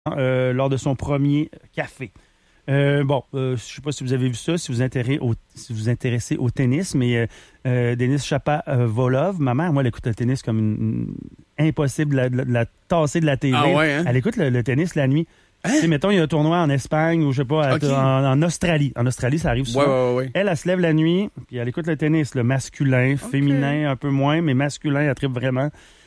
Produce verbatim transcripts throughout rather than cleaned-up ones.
euh, lors de son premier café. Euh, bon, euh, je ne sais pas si vous avez vu ça, si vous intéressez au, si vous intéressez au tennis, mais euh, euh, Denis Shapovalov, ma mère, moi, elle écoute le tennis comme une, une, impossible de la, de la tasser de la T V. Ah ouais, hein? Elle écoute le, le tennis la nuit. Hein? Tu sais, mettons, il y a un tournoi en Espagne ou je sais pas, okay. en, en Australie. En Australie, ça arrive souvent. Ouais, ouais, ouais. Elle, elle se lève la nuit, puis elle écoute le tennis, le masculin, okay. féminin un peu moins, mais masculin, elle tripe vraiment.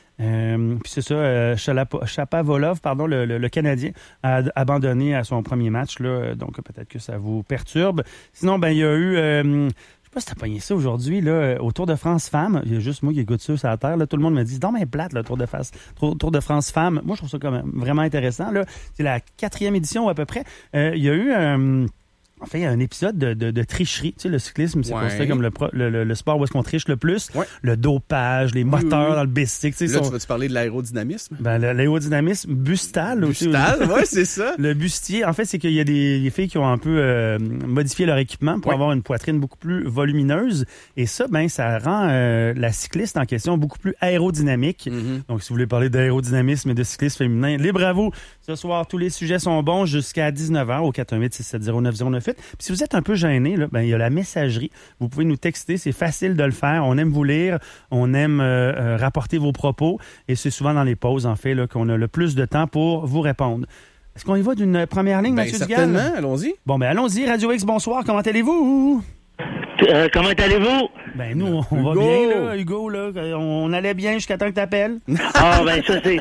Euh, puis c'est ça, euh, Shapovalov, pardon, le, le, le Canadien, a abandonné à son premier match, là, donc peut-être que ça vous perturbe. Sinon, ben il y a eu, euh, je sais pas si t'as pogné ça aujourd'hui, là, au Tour de France Femmes, il y a juste moi qui écoute ça sur la terre, là, tout le monde me dit, non mais plate, le Tour de France, Tour de France Femmes. Moi, je trouve ça quand même vraiment intéressant, là. C'est la quatrième édition à peu près. Euh, il y a eu... Euh, En fait, il y a un épisode de, de, de tricherie. Tu sais, le cyclisme, c'est ouais. considéré comme le, le, le, le sport où est-ce qu'on triche le plus. Ouais. Le dopage, les moteurs oui, oui. dans le bicycle. Tu sais, là, sont... tu vas-tu parler de l'aérodynamisme? Ben, l'aérodynamisme bustal aussi. Bustal, oui, c'est ça. Le bustier, en fait, c'est qu'il y a des, des filles qui ont un peu euh, modifié leur équipement pour ouais. avoir une poitrine beaucoup plus volumineuse. Et ça, ben, ça rend euh, la cycliste en question beaucoup plus aérodynamique. Mm-hmm. Donc, si vous voulez parler d'aérodynamisme et de cyclisme féminin, libre à vous. Ce soir, tous les sujets sont bons jusqu'à dix-neuf heures au quatre un huit, six sept zéro, neuf zéro neuf huit. Puis si vous êtes un peu gêné, là, ben, il y a la messagerie. Vous pouvez nous texter. C'est facile de le faire. On aime vous lire. On aime euh, euh, rapporter vos propos. Et c'est souvent dans les pauses, en fait, là, qu'on a le plus de temps pour vous répondre. Est-ce qu'on y va d'une première ligne, ben, Mathieu certainement. Dugal? Certainement. Allons-y. Bon, ben allons-y. Radio X, bonsoir. Comment allez-vous? Euh, comment allez-vous? Ben nous, on Hugo. va bien, là, Hugo. Là. On allait bien jusqu'à temps que t'appelles. Ah, ben ça, c'est...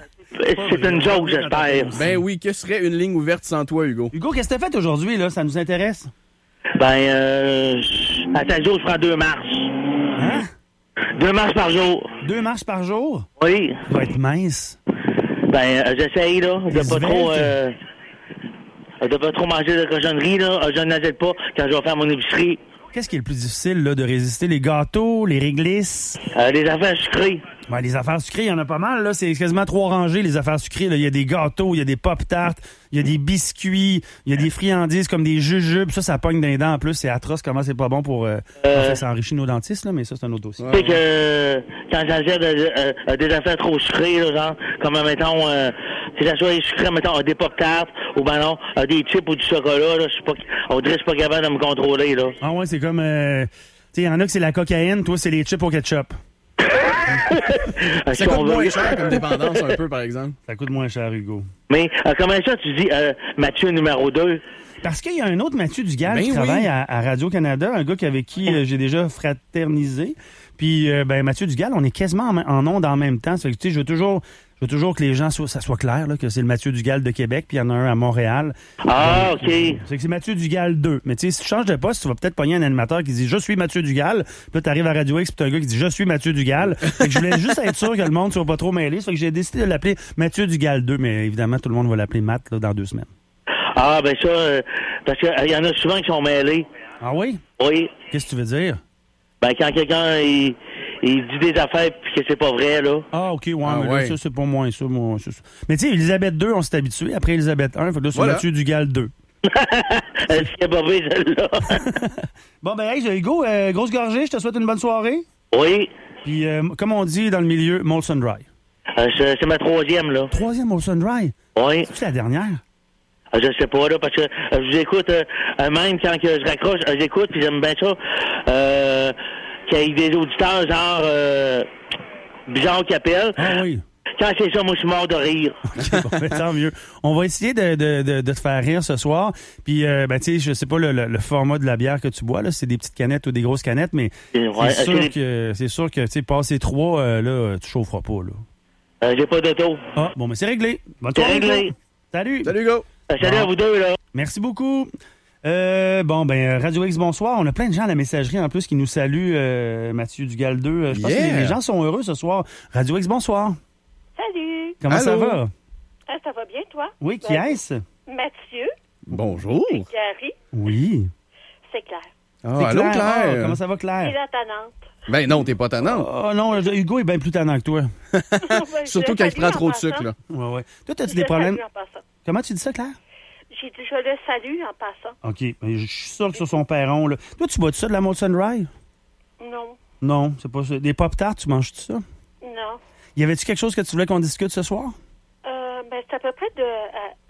C'est une joke, j'espère. Ben oui, que serait une ligne ouverte sans toi, Hugo? Hugo, qu'est-ce que t'as fait aujourd'hui, là? Ça nous intéresse? Ben, euh... à chaque jour, je prends deux marches. Hein? Deux marches par jour. Deux marches par jour? Oui. Tu vas être mince. Ben, euh, j'essaye, là, de pas trop... Euh, de pas trop manger de cochonnerie, là. Je n'achète pas quand je vais faire mon épicerie. Qu'est-ce qui est le plus difficile, là, de résister? Les gâteaux, les réglisses? Euh, les affaires sucrées. Ben, les affaires sucrées, il y en a pas mal, là. C'est quasiment trois rangées, les affaires sucrées. Là. Il y a des gâteaux, il y a des pop-tarts, il y a des biscuits, il y a des friandises comme des jujubes. Ça, ça pogne dans les dents en plus. C'est atroce comment c'est pas bon pour... Euh, euh... En fait, ça enrichit nos dentistes, là, mais ça, c'est un autre dossier. Tu sais que euh, quand j'achète de, euh, des affaires trop sucrées, là, genre, comme, mettons, euh, si j'achète sucré, mettons, des pop-tarts, ou ben non, euh, des chips ou du chocolat, là, je suis pas... On dirait que je suis pas capable de me contrôler, là. Ah ouais, c'est comme... Euh, tu sais, il y en a que c'est la cocaïne, toi, c'est les chips au ketchup. Ça coûte moins cher comme dépendance un peu, par exemple. Ça coûte moins cher, Hugo. Mais euh, comment ça, tu dis euh, Mathieu numéro deux? Parce qu'il y a un autre Mathieu Dugal ben qui oui. travaille à, à Radio-Canada, un gars avec qui euh, j'ai déjà fraternisé. Puis, euh, ben Mathieu Dugal, on est quasiment en, en ondes en même temps. Ça fait que, tu sais, je veux toujours... Je veux toujours que les gens soient, ça soit clair, là, que c'est le Mathieu Dugal de Québec, puis il y en a un à Montréal. Ah, donc, OK. C'est que c'est Mathieu Dugal deux. Mais tu sais, si tu changes de poste, tu vas peut-être pogner un animateur qui dit « Je suis Mathieu Dugal ». Puis là, t'arrives à Radio X, puis t'as un gars qui dit « Je suis Mathieu Dugal ». Fait que je voulais juste être sûr que le monde soit pas trop mêlé. Ça fait que j'ai décidé de l'appeler Mathieu Dugal deux. Mais évidemment, tout le monde va l'appeler Matt là, dans deux semaines. Ah, ben ça, euh, parce qu'il euh, y en a souvent qui sont mêlés. Ah oui? Oui. Qu'est-ce que tu veux dire? Ben, quand quelqu'un... Il... Il dit des affaires puis que c'est pas vrai, là. Ah, OK, ouais, ah, mais ouais. là, ça, c'est pas moi, ça, moi. Ça, ça. Mais tu sais, Élisabeth deux, on s'est habitué. Après Élisabeth un, fait que là, c'est voilà. Mathieu Dugal deux. Est-ce qu'il y a pas vu, celle-là? Bon, ben, hey, Hugo, euh, grosse gorgée, je te souhaite une bonne soirée. Oui. Puis, euh, comme on dit dans le milieu, Molson Dry. Euh, c'est, c'est ma troisième, là. Troisième Molson Dry? Oui. C'est la dernière? Euh, je sais pas, là, parce que euh, je vous écoute, euh, même quand que je raccroche, euh, j'écoute, puis j'aime bien ça. Euh... qu'il y ait des auditeurs genre euh, bizarres qui appellent. Ah oui. Quand c'est ça, moi, je suis mort de rire. Okay, bon, ben, tant mieux. On va essayer de, de, de, de te faire rire ce soir. Puis, euh, ben, tu sais, je sais pas le, le, le format de la bière que tu bois, là, c'est des petites canettes ou des grosses canettes, mais ouais, c'est, sûr c'est, que, c'est sûr que, tu sais, passer trois, euh, là, tu chaufferas pas, là. Euh, j'ai pas d'auto. Ah, bon, mais c'est réglé. Bonne c'est soirée, réglé. Hugo. Salut. Salut, Hugo. Euh, salut bon. À vous deux, là. Merci beaucoup. Euh, bon, ben, Radio X, bonsoir. On a plein de gens à la messagerie, en plus, qui nous saluent, euh, Mathieu Dugal deux. Je pense yeah. que les, les gens sont heureux ce soir. Radio X, bonsoir. Salut. Comment Allô? ça va? Ah, ça va bien, toi? Oui, qui ben, est-ce? Mathieu. Bonjour. C'est Gary. Oui. C'est Claire. Ah, c'est allô, Claire. Claire. Oh, comment ça va, Claire? C'est la tannante. Ben non, t'es pas tannante. Oh, oh non, Hugo est bien plus tannant que toi. Surtout quand il prend trop de sucre, là. Ouais, ouais. Toi, t'as-tu des problèmes? Comment tu dis ça, Claire? J'ai dit, je le salue en passant. OK. Mais je suis sûr que sur son perron, là. Toi, tu bois-tu ça de la Molson Dry? Non. Non, c'est pas ça. Des Pop-Tarts, tu manges-tu ça? Non. Y avait-tu quelque chose que tu voulais qu'on discute ce soir? Euh, Ben, c'est à peu près de, à,